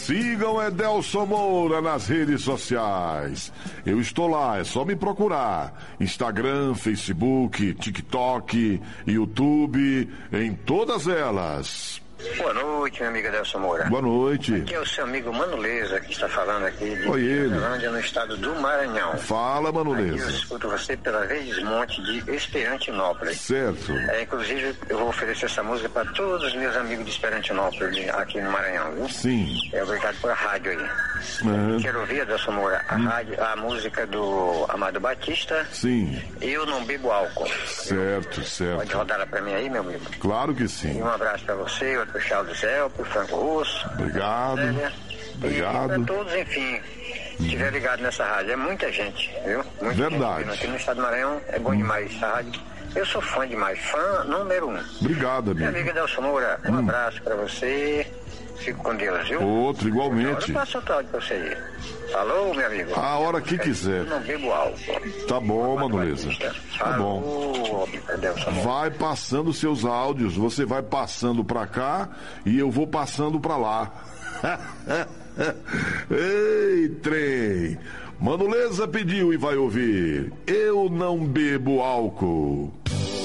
Sigam Edelson Moura nas redes sociais. Eu estou lá, é só me procurar. Instagram, Facebook, TikTok, YouTube, em todas elas. Boa noite, meu amigo Edelson Moura. Boa noite. Aqui é o seu amigo Manoleza que está falando aqui de Uberlândia, no estado do Maranhão. Fala, Manoleza. Aqui eu escuto você pela Desmonte de Esperantinópolis. Certo. Inclusive, eu vou oferecer essa música para todos os meus amigos de Esperantinópolis aqui no Maranhão, viu? Sim. Obrigado pela rádio aí. Quero ouvir, Edelson Moura, a música do Amado Batista. Sim. Eu Não Bebo Álcool. Certo, certo. Pode rodar ela para mim aí, meu amigo? Claro que sim. E um abraço para você, outro pro Charles Zé, pro Franco Russo. Obrigado. Obrigado. E para todos, enfim, que estiver ligado nessa rádio. É muita gente, viu? Muita Verdade. Gente. Aqui no estado do Maranhão é bom demais essa rádio. Eu sou fã demais, fã número 1. Obrigado, amigo. Meu amigo Edelson Moura, um abraço para você. Fico com Deus, viu? Outro, igualmente. Eu passo outro áudio pra você aí. Falou, meu amigo? A hora que quiser. Eu não bebo álcool. Tá bom, Manoleza. Tá bom. Vai passando seus áudios, você vai passando pra cá e eu vou passando pra lá. Ei, trem. Manoleza pediu e vai ouvir. Eu não bebo álcool.